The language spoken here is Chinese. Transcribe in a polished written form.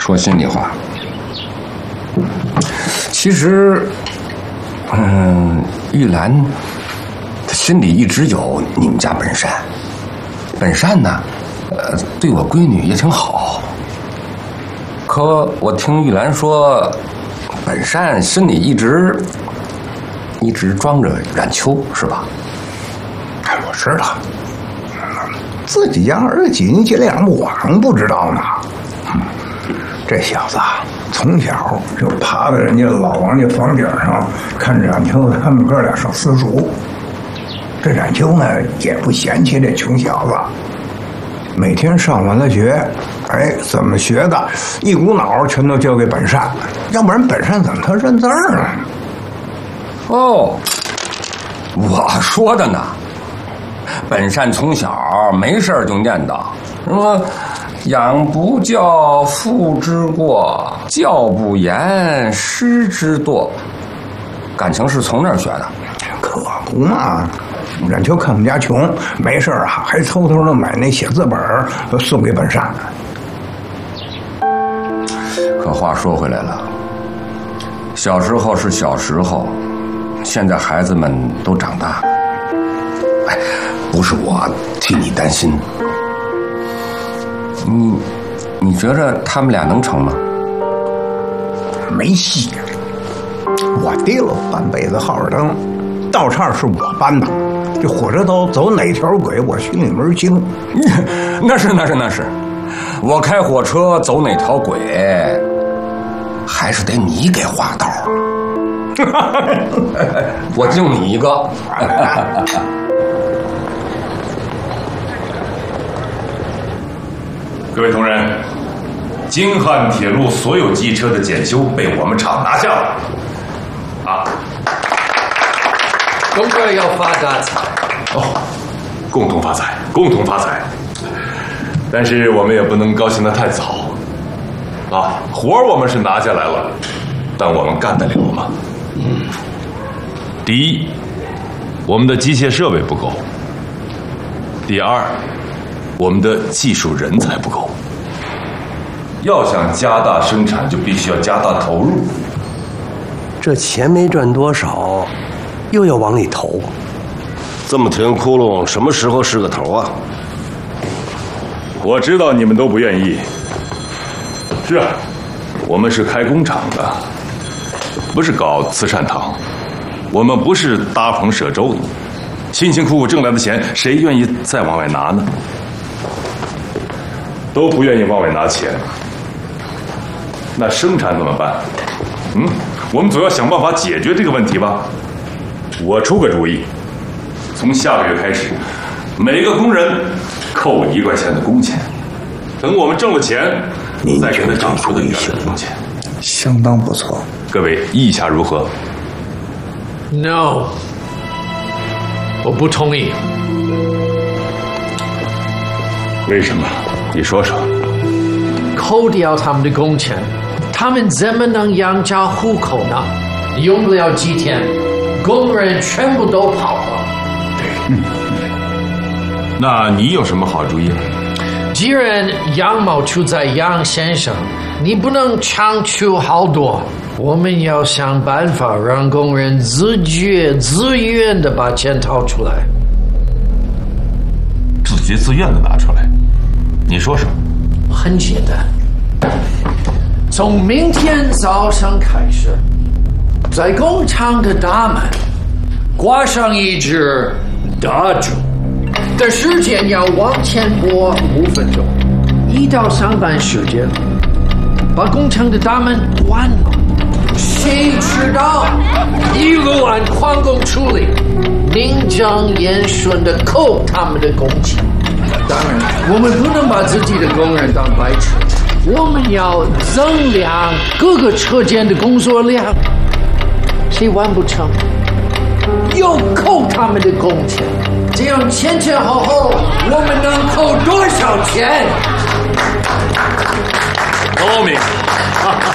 说心里话，其实，玉兰她心里一直有你们家本善。本善呢，对我闺女也挺好。可我听玉兰说，本善心里一直装着冉秋，是吧？ 哎，我知道，自己家儿子几斤两不枉不知道呢。这小子啊，从小就爬在人家老王家房顶上，看冉秋他们哥俩上私塾。这冉秋呢，也不嫌弃这穷小子，每天上完了学，哎，怎么学的，一股脑全都交给本善，要不然本善怎么他认字儿呢？ 哦，我说的呢。本善从小没事就念叨什么“养不教，父之过；教不严，师之惰”，感情是从那儿学的。 可不嘛！冉秋看我们家穷，没事啊，还偷偷的买那写字本送给本善。 可话说回来了，小时候是小时候，现在孩子们都长大了。哎，不是我替你担心，你觉着他们俩能成吗？ 没戏！我提了半辈子号灯，道岔是我搬的，这火车头走哪条轨，我心里门清。 那是，我开火车走哪条轨，还是得你给画道。我就你一个。 各位同仁，京汉铁路所有机车的检修被我们厂拿下了。啊！ 公哥要发大财哦，共同发财，共同发财。但是我们也不能高兴得太早。啊，活儿我们是拿下来了，但我们干得了吗？第一，我们的机械设备不够；第二，我们的技术人才不够。要想加大生产，就必须要加大投入。 这钱没赚多少，又要往里投。 这么填窟窿，什么时候是个头啊？ 我知道你们都不愿意。是啊，我们是开工厂的，不是搞慈善堂。我们不是搭棚舍粥的，辛辛苦苦挣来的钱，谁愿意再往外拿呢？都不愿意往外拿钱，那生产怎么办？我们总要想办法解决这个问题吧。我出个主意，从下个月开始，每个工人扣1块钱的工钱，等我们挣了钱，再给他涨出的1点工钱。 相当不错。 各位意下如何 ？No， 我不同意。 为什么？你说说。 扣掉他们的工钱，他们怎么能养家糊口呢？用不了几天，工人全部都跑了。 那你有什么好主意呢？ 既然羊毛出在羊身上，你不能强求好多。我们要想办法让工人自觉自愿的把钱掏出来。 自觉自愿的拿出来？你说说。 很简单，从明天早上开始，在工厂的大门挂上一只大钟，的时间要往前拨5分钟，1到上班时间，把工厂的大门关了。谁知道一路按矿工处理，名正言顺的扣他们的工钱。当然，我们不能把自己的工人当白痴，我们要增量各个车间的工作量。谁完不成，又扣他们的工钱，这样前前后后我们能扣多少钱？ 聪明。